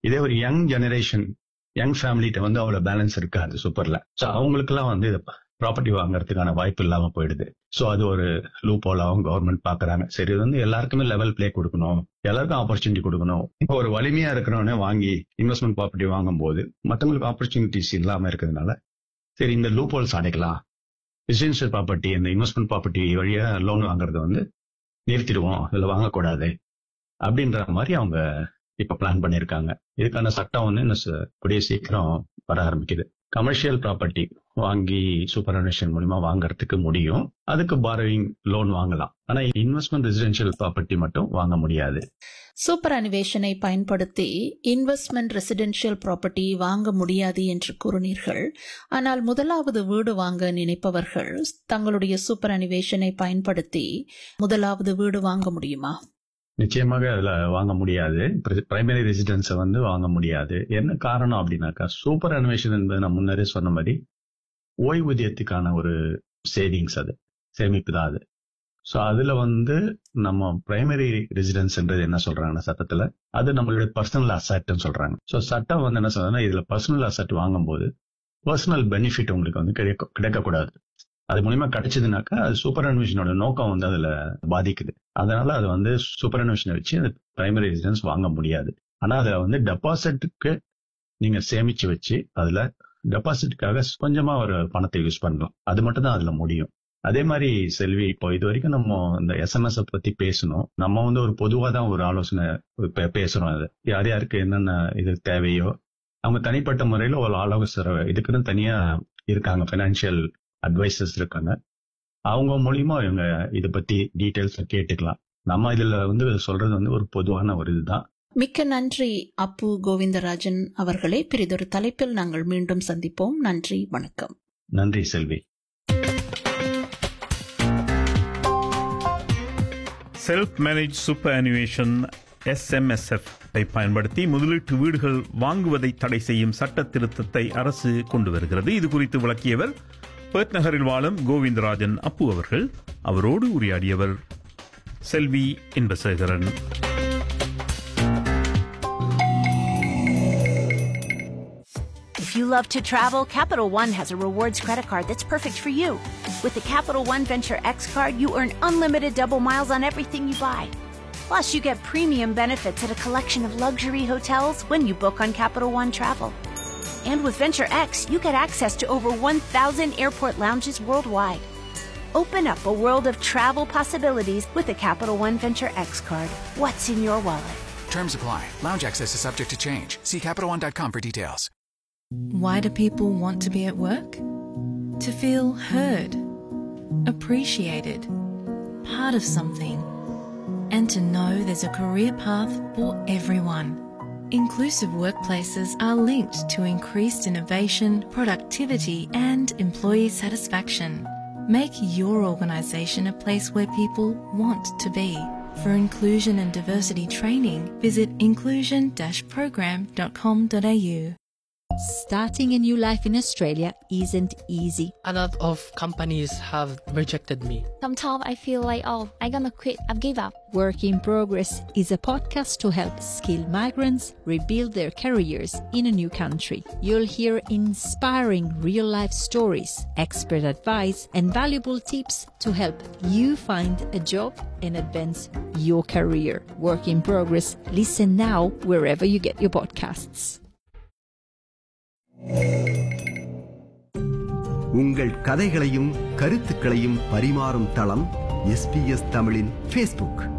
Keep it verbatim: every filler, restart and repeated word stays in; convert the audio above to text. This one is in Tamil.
இதே ஒரு யங் ஜெனரேஷன் யங் ஃபேமிலிட்ட வந்து அவ்வளவு பேலன்ஸ் இருக்காது சூப்பர்ல. ஸோ அவங்களுக்கு எல்லாம் வந்து ப்ராப்பர்ட்டி வாங்குறதுக்கான வாய்ப்பு இல்லாம போயிடுது. ஸோ அது ஒரு லூப் ஹோலாவும் கவர்மெண்ட் பாக்குறாங்க. சரி, இது வந்து எல்லாருக்குமே லெவல் பிளே கொடுக்கணும், எல்லாருக்கும் ஆப்பர்ச்சுனிட்டி கொடுக்கணும். இப்போ ஒரு வலிமையா இருக்கிறவனே வாங்கி இன்வெஸ்ட்மெண்ட் ப்ராப்பர்ட்டி வாங்கும் போது மற்றவங்களுக்கு ஆப்பர்ச்சுனிட்டிஸ் இல்லாம இருக்கிறதுனால சரி இந்த லூப் ஹோல்ஸ் அடைக்கலாம், ரெசிடென்ஷியல் ப்ராப்பர்ட்டி இந்த இன்வெஸ்ட்மெண்ட் ப்ராப்பர்ட்டி வழியா லோன் வாங்குறத வந்து நிறுத்திடுவோம், இதுல வாங்கக்கூடாது அப்படின்ற மாதிரி அவங்க இப்ப பிளான் பண்ணிருக்காங்க. இதுக்கான சட்டம் வந்து இன்னும் கூடிய சீக்கிரம் வர ஆரம்பிக்குது. கமர்ஷியல் ப்ராப்பர்ட்டி வாங்கி சூப்பர் அனுவேஷன் மூலமா வாங்கறதுக்கு முடியும், அதுக்கு பாரோயிங் லோன் வாங்கலாம். ஆனா இன்வெஸ்ட்மெண்ட் ரெசிடென்ஷியல் ப்ராப்பர்ட்டி மட்டும் வாங்க முடியாது. சூப்பர் அனுவேஷனை பயன்படுத்தி இன்வெஸ்ட்மெண்ட் ரெசிடென்ஷியல் ப்ராப்பர்ட்டி வாங்க முடியாது என்று கூறினீர்கள். ஆனால் முதலாவது வீடு வாங்க நினைப்பவர்கள் தங்களுடைய சூப்பர் அனுவேஷனை பயன்படுத்தி முதலாவது வீடு வாங்க முடியுமா? நிச்சயமாக அதுல வாங்க முடியாது. பிரைமரி ரெசிடென்ஸை வந்து வாங்க முடியாது. என்ன காரணம் அப்படின்னாக்கா, சூப்பர் அனுவேஷன் என்பது நான் முன்னரே சொன்ன மாதிரி ஓய்வூதியத்துக்கான ஒரு சேவிங்ஸ், அது சேமிப்பு தான் அது. ஸோ அதுல வந்து நம்ம பிரைமரி ரெசிடென்ஸ்ன்றது என்ன சொல்றாங்கன்னா சட்டத்துல, அது நம்மளுடைய பர்சனல் அசெட்னு சொல்றாங்க. ஸோ சட்டம் வந்து என்ன சொல்றதுன்னா, இதுல பர்சனல் அசெட் வாங்கும் போது பர்சனல் பெனிஃபிட் உங்களுக்கு வந்து கிடைக்க கிடைக்கக்கூடாது. அது மூலியமா கிடைச்சதுனாக்கா அது சூப்பர் அனுவேஷனோட நோக்கம் வந்து அதுல பாதிக்குது. அதனால அது வந்து சூப்பர் அனுவேஷனை வச்சு அது பிரைமரி ரெசிடென்ஸ் வாங்க முடியாது. ஆனா அதுல வந்து டெபாசிட்டுக்கு நீங்க சேமிச்சு வச்சு அதுல டெபாசிட்டுக்காக கொஞ்சமா ஒரு பணத்தை யூஸ் பண்ணலாம், அது மட்டும் தான் அதுல முடியும். அதே மாதிரி செல்வி, இப்போ இது வரைக்கும் நம்ம இந்த எஸ்எம்எஸ் பத்தி பேசணும். நம்ம வந்து ஒரு பொதுவா தான் ஒரு ஆலோசனை பேசுறோம். அது யார் யாருக்கு என்னென்ன இது தேவையோ அவங்க தனிப்பட்ட முறையில ஒரு ஆலோசனை இதுக்குன்னு தனியா இருக்காங்க, பைனான்சியல் அட்வைசர்ஸ் இருக்காங்க. அவங்க மூலியமா இவங்க இதை பத்தி டீடைல்ஸ் கேட்டுக்கலாம். நம்ம இதுல வந்து சொல்றது வந்து ஒரு பொதுவான ஒரு இதுதான். மிக்க நன்றி அப்பு கோவிந்தராஜன் அவர்களே. பிரிதொரு தலைப்பில் நாங்கள் மீண்டும் சந்திப்போம். நன்றி, வணக்கம். நன்றி செல்வி. செல்ஃப் மேனேஜ் சூப்பர் அனுவேஷன் எஸ்எம்எஸ்எஃப் ஐ பயன்படுத்தி முதலீட்டு வீடுகள் வாங்குவதை தடை செய்யும் சட்ட திருத்தத்தை அரசு கொண்டு வருகிறது. இது குறித்து விளக்கியவர் பெர்த் நகரில் வாழும் கோவிந்தராஜன் அப்பு அவர்கள். அவரோடு உரையாடியவர் செல்வி Inbasekaran. If you love to travel, Capital One has a rewards credit card that's perfect for you. With the Capital One Venture X card, you earn unlimited double miles on everything you buy. Plus, you get premium benefits at a collection of luxury hotels when you book on Capital One Travel. And with Venture X, you get access to over one thousand airport lounges worldwide. Open up a world of travel possibilities with the Capital One Venture X card. What's in your wallet? Terms apply. Lounge access is subject to change. See capital one dot com for details. Why do people want to be at work? To feel heard, appreciated, part of something, and to know there's a career path for everyone. Inclusive workplaces are linked to increased innovation, productivity, and employee satisfaction. Make your organisation a place where people want to be. For inclusion and diversity training, visit inclusion dash program dot com dot a u. Starting a new life in Australia isn't easy. A lot of companies have rejected me. Sometimes I feel like, oh, I'm gonna quit, I've give up. Work in Progress is a podcast to help skilled migrants rebuild their careers in a new country. You'll hear inspiring real-life stories, expert advice, and valuable tips to help you find a job and advance your career. Work in Progress. Listen now wherever you get your podcasts. உங்கள் கதைகளையும் கருத்துக்களையும் பரிமாறும் தளம் எஸ்பிஎஸ் தமிழின் ஃபேஸ்புக்.